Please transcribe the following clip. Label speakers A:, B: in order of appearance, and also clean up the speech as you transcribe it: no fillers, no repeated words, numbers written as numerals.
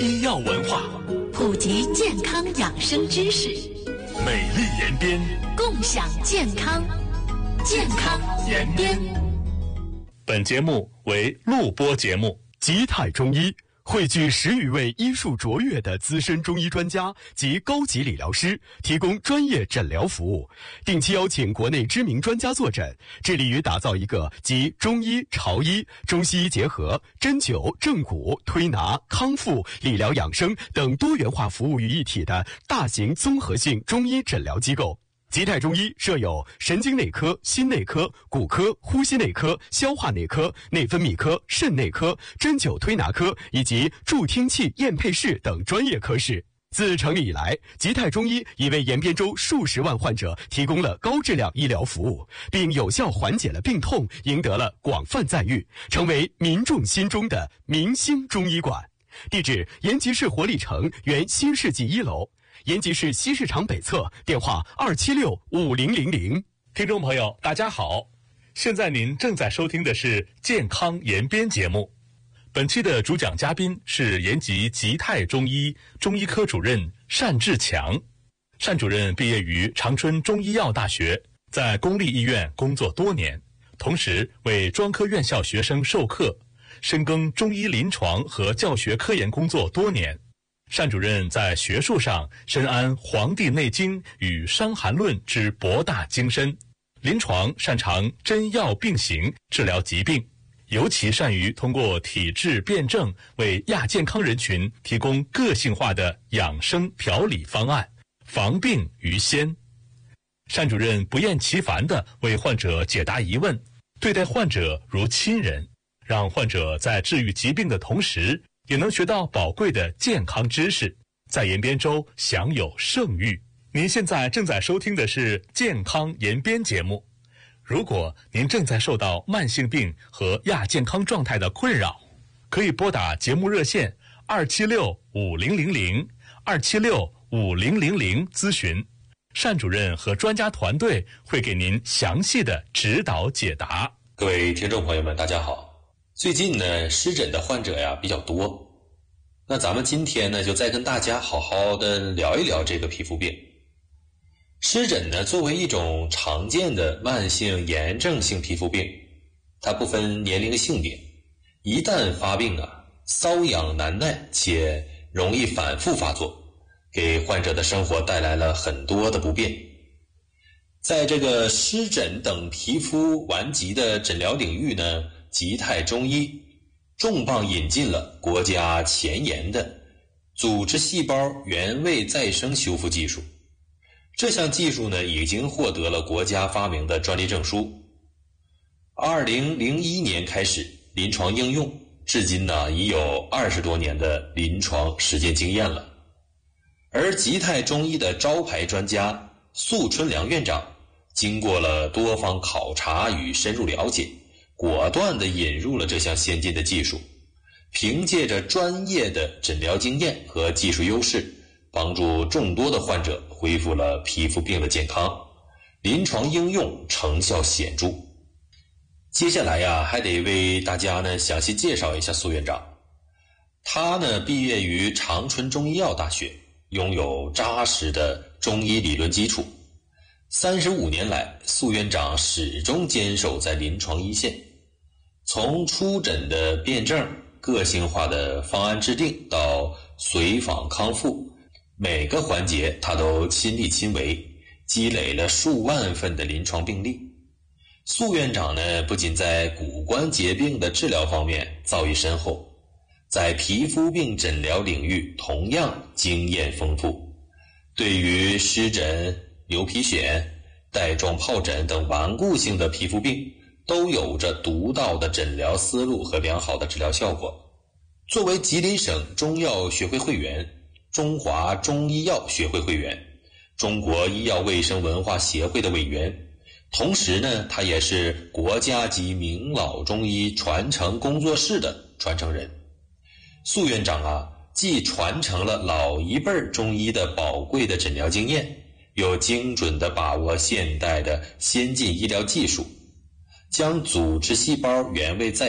A: 医药文化，
B: 普及健康养生知识，
A: 美丽延边，
B: 共享健康，健康延边。
A: 本节目为录播节目。
C: 吉泰中医汇聚10余位医术卓越的资深中医专家及高级理疗师，提供专业诊疗服务，定期邀请国内知名专家坐诊，致力于打造一个集中医、潮医、中西医结合、针灸、正骨、推拿、康复、理疗养生等多元化服务于一体的大型综合性中医诊疗机构。吉泰中医设有神经内科、心内科、骨科、呼吸内科、消化内科、内分泌科、肾内科、针灸推拿科以及助听器验配室等专业科室。自成立以来，吉泰中医已为延边州数十万患者提供了高质量医疗服务，并有效缓解了病痛，赢得了广泛赞誉，成为民众心中的明星中医馆。地址：延吉市活力城原新世纪1楼。延吉市西市场北侧，电话276-5000。
A: 听众朋友，大家好，现在您正在收听的是健康延边节目。本期的主讲嘉宾是延吉吉泰中医中医科主任单志强。单主任毕业于长春中医药大学，在公立医院工作多年，同时为专科院校学生授课，深耕中医临床和教学科研工作多年。单主任在学术上深谙《黄帝内经》与《伤寒论》之博大精深，临床擅长针药并行治疗疾病，尤其善于通过体质辩证为亚健康人群提供个性化的养生调理方案，防病于先。单主任不厌其烦地为患者解答疑问，对待患者如亲人，让患者在治愈疾病的同时也能学到宝贵的健康知识，在延边州享有盛誉。您现在正在收听的是健康延边节目。如果您正在受到慢性病和亚健康状态的困扰，可以拨打节目热线276-5000 276-5000咨询，单主任和专家团队会给您详细的指导解答。
D: 各位听众朋友们，大家好。最近呢，湿疹的患者呀比较多，那咱们今天呢就再跟大家好好的聊一聊这个皮肤病。湿疹呢作为一种常见的慢性炎症性皮肤病，它不分年龄性别，一旦发病啊，瘙痒难耐且容易反复发作，给患者的生活带来了很多的不便。在这个湿疹等皮肤顽疾的诊疗领域呢，吉泰中医重磅引进了国家前沿的组织细胞原位再生修复技术。这项技术呢，已经获得了国家发明的专利证书。2001年开始临床应用，至今呢已有20多年的临床实践经验了。而吉泰中医的招牌专家宿春良院长，经过了多方考察与深入了解，果断地引入了这项先进的技术，凭借着专业的诊疗经验和技术优势，帮助众多的患者恢复了皮肤病的健康，临床应用成效显著。接下来呀，还得为大家呢详细介绍一下宿院长。他呢毕业于长春中医药大学，拥有扎实的中医理论基础。35年来，宿院长始终坚守在临床一线，从出诊的辩证、个性化的方案制定到随访康复，每个环节他都亲力亲为，积累了数万份的临床病例。宿院长呢，不仅在骨关节病的治疗方面造诣深厚，在皮肤病诊疗领域同样经验丰富。对于湿疹、牛皮癣、带状疱疹等顽固性的皮肤病，都有着独到的诊疗思路和良好的治疗效果。作为吉林省中药学会会员、中华中医药学会会员、中国医药卫生文化协会的委员，同时呢，他也是国家级名老中医传承工作室的传承人。宿院长啊，既传承了老一辈中医的宝贵的诊疗经验，又精准地把握现代的先进医疗技术，将组织细胞原位再